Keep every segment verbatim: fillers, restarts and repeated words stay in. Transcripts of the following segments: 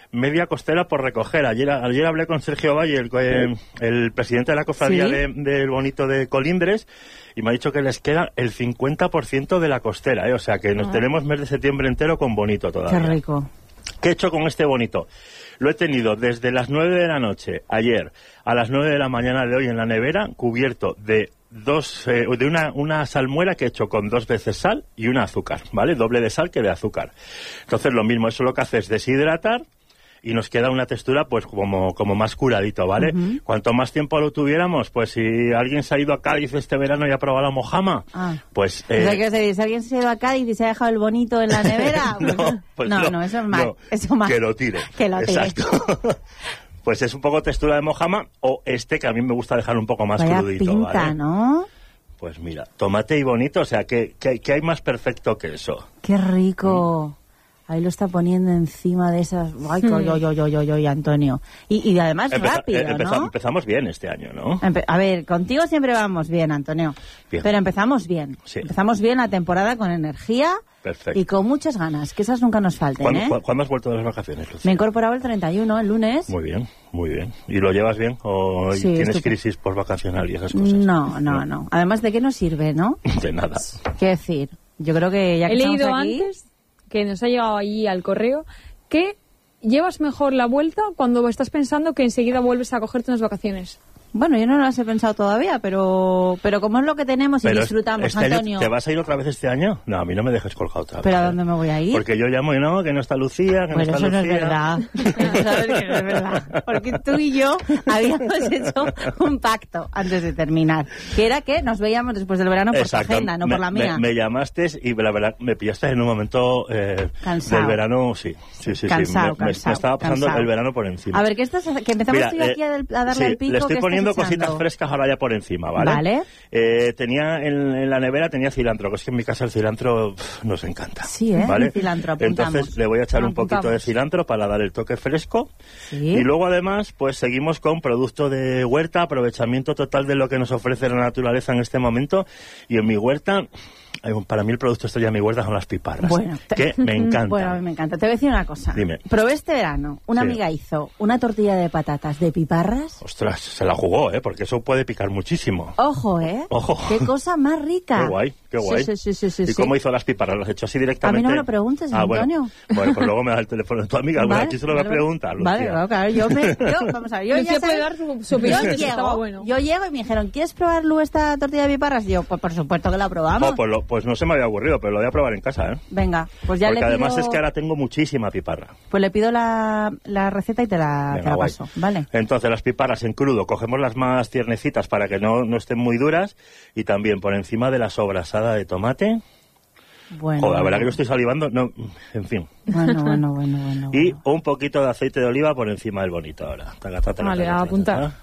media costera por recoger. Ayer, ayer hablé con Sergio Valle, el, el, el presidente de la cofradía ¿Sí? de, del Bonito de Colindres, y me ha dicho que les queda el cincuenta por ciento de la costera, ¿eh? O sea que nos ah. tenemos mes de septiembre entero con Bonito todavía. Qué rico. ¿Qué he hecho con este Bonito? Lo he tenido desde las nueve de la noche, ayer, a las nueve de la mañana de hoy en la nevera, cubierto de dos eh, de una, una salmuera que he hecho con dos veces sal y una azúcar, ¿vale? Doble de sal que de azúcar. Entonces lo mismo, eso lo que hace es deshidratar y nos queda una textura pues como, como más curadito, ¿vale? Uh-huh. Cuanto más tiempo lo tuviéramos, pues si alguien se ha ido a Cádiz este verano y ha probado la mojama, ah. pues... Eh... O sea, que si alguien se ha ido a Cádiz y se ha dejado el Bonito en la nevera... no, pues, pues no, no, no, eso es mal. No, eso mal. Que lo tire. Que lo tire. Exacto. Pues es un poco textura de mojama, o este que a mí me gusta dejar un poco más Vaya crudito, pinta, ¿vale? ¿no? Pues mira, tomate y Bonito, o sea, ¿qué, qué, qué hay más perfecto que eso? ¡Qué rico! Mm. Ahí lo está poniendo encima de esas... ¡Ay, hmm. yo, yo, yo, yo, yo, Antonio! Y, y además Empeza, rápido, eh, empeza, ¿no? Empezamos bien este año, ¿no? Empe- a ver, contigo siempre vamos bien, Antonio. Bien. Pero empezamos bien. Sí. Empezamos bien la temporada con energía. Perfecto. Y con muchas ganas, que esas nunca nos falten, ¿Cuándo, ¿eh? ¿cu- ¿Cuándo has vuelto de las vacaciones, Lucía? Me he incorporado el treinta y uno, el lunes. Muy bien, muy bien. ¿Y lo llevas bien? ¿O Sí, tienes estupendo. crisis post-vacacional y esas cosas? No, no, no. Además, ¿de qué nos sirve, no? De nada. Qué decir, yo creo que ya que He estamos leído aquí... antes, que nos ha llegado allí al correo, que llevas mejor la vuelta cuando estás pensando que enseguida vuelves a cogerte unas vacaciones. Bueno, yo no las he pensado todavía, pero pero como es lo que tenemos y Pero disfrutamos, este año, Antonio. ¿te vas a ir otra vez este año? No, a mí no me dejes colgado otra vez. ¿Pero a dónde me voy a ir? Porque yo llamo y no, que no está Lucía, que Bueno, no está eso Lucía. no es verdad. Sabes que no es verdad. Porque tú y yo habíamos hecho un pacto antes de terminar, que era que nos veíamos después del verano por Exacto. tu agenda, no me, por la mía. Me, me llamaste y la verdad me pillaste en un momento eh, Cansado. del verano, sí. Sí, sí, Cansado, sí. Me, me- cansado, me estaba pasando cansado. el verano por encima. A ver, ¿qué estás, que empezamos Mira, tú y aquí eh, a, del- a darle sí, el pico? le estoy ¿qué poniendo estás cositas echando? frescas ahora ya por encima, ¿vale? Vale. Eh, tenía en, en la nevera tenía cilantro, que es que en mi casa el cilantro pff, nos encanta. Sí, ¿eh? ¿vale? El cilantro, apuntamos. Entonces le voy a echar Lo un poquito apuntamos. de cilantro para dar el toque fresco. Sí. Y luego además, pues seguimos con producto de huerta, aprovechamiento total de lo que nos ofrece la naturaleza en este momento. Y en mi huerta, eh, para mí el producto estrella de mi huerta son las piparras. Bueno, te- que me encanta. Bueno, a mí me encanta. Te voy a decir una cosa. Dime. Probé este verano. Una Sí. amiga hizo una tortilla de patatas de piparras. Ostras, se la jugó, ¿eh? Porque eso puede picar muchísimo. Ojo, ¿eh? Ojo. Qué cosa más rica. Qué guay, qué guay. Sí, sí, sí, sí, ¿Y sí. cómo hizo las piparras? ¿Las echó así directamente? A mí no me lo preguntes, ah, Antonio. Bueno. bueno, pues luego me da el teléfono de tu amiga. Bueno, aquí se lo voy a vale, preguntar, Lucía. Vale, claro, claro. Yo me... Yo, vamos a ver, yo Lucía ya puede sabes- dar su, su opinión, yo que si estaba llego, bueno. yo llego y me dijeron, ¿quieres probar, Lu, esta tortilla de piparras? Y yo, pues por supuesto que la probamos. Oh, pues, lo- pues no se me había ocurrido, pero lo voy a probar en casa, ¿eh? Venga, pues ya Porque le pido... además es que ahora tengo muchísima piparra. Pues le pido la, la receta y te la, Venga, te la guay. paso, ¿vale? Entonces las piparras en crudo, cogemos las más tiernecitas para que no, no estén muy duras y también por encima de la sobrasada de tomate. Bueno, Joder, la verdad que yo bueno. estoy salivando, no, en fin. Bueno, bueno, bueno, bueno. Y bueno. un poquito de aceite de oliva por encima del bonito ahora. Taca, taca, taca, Vale, taca, a taca, apuntar. taca.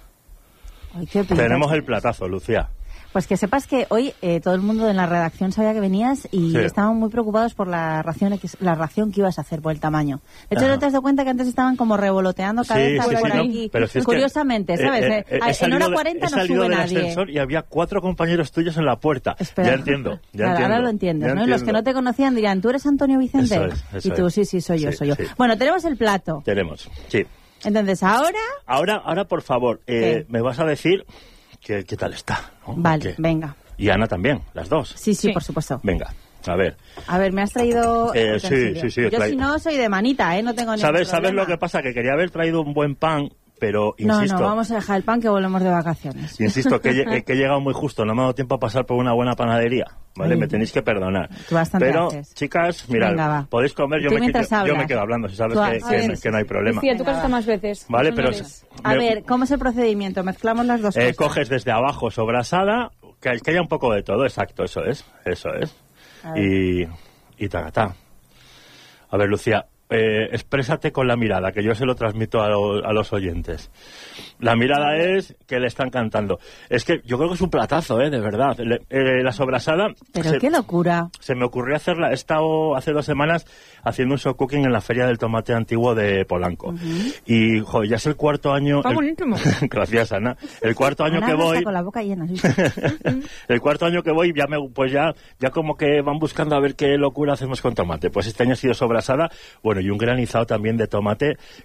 Ay, qué pinta. Tenemos el platazo, Lucía. Pues que sepas que hoy eh, todo el mundo en la redacción sabía que venías y Sí. estaban muy preocupados por la ración, que- la ración que ibas a hacer, por el tamaño. De hecho, Ajá. ¿no te has dado cuenta que antes estaban como revoloteando Sí, cabezas sí, por sí, no, aquí? pero si es que, Curiosamente, eh, ¿sabes? eh, Eh, eh, he en salido hora de- cuarenta he no salido sube del nadie. ascensor y había cuatro compañeros tuyos en la puerta. Espera. Ya entiendo, ya Claro, entiendo. ahora lo entiendes, ya ¿no? Y los que no te conocían dirían, ¿tú eres Antonio Vicente? Eso es, eso y tú, es. sí, sí, soy yo, Sí, soy yo. sí. Bueno, tenemos el plato. Tenemos, sí. Entonces, ahora... Ahora, ahora por favor, eh, ¿Qué? me vas a decir que, qué tal está, ¿no? Vale, Porque- venga. Y Ana también, las dos. Sí, sí, Sí. por supuesto. Venga, a ver. A ver, me has traído... Eh, sí, utensilios. sí, sí, Yo trae- si no soy de manita, ¿eh? No tengo ningún ¿Sabes, ¿Sabes problema. lo que pasa? Que quería haber traído un buen pan, pero No, insisto... no, vamos a dejar el pan que volvemos de vacaciones. Insisto, que, he- que he llegado muy justo, no me ha dado tiempo a pasar por una buena panadería, ¿vale? Ay. Me tenéis que perdonar. Tú bastante Pero, haces. chicas, mirad, Venga, va. podéis comer, yo Tú me, que- mientras yo, yo hablas. me quedo hablando, si sabes Tú que, haz- que- sí, que sí, no hay sí. problema. Lucía, tú Venga, casas va. más veces. Vale, Los pero... honores. A me- ver, ¿cómo es el procedimiento? Mezclamos las dos eh, cosas. coges desde abajo sobrasada, que, que haya un poco de todo, exacto, eso es, eso es. A ver. Y, y tacatá. A ver, Lucía, eh, exprésate con la mirada, que yo se lo transmito a, lo- a los oyentes. La mirada es que le están cantando. Es que yo creo que es un platazo, ¿eh? De verdad. Le- eh, la sobrasada... Pero se, qué locura. se me ocurrió hacerla. He estado hace dos semanas haciendo un show cooking en la Feria del Tomate Antiguo de Polanco. Y, joder, ya es el cuarto año... Está el- buenísimo. Gracias, Ana. El cuarto año Ana que no está voy... con la boca llena. ¿sí? el cuarto año que voy ya me pues ya ya como que van buscando a ver qué locura hacemos con tomate. Pues este año ha sido sobrasada, bueno, y un granizado también de tomate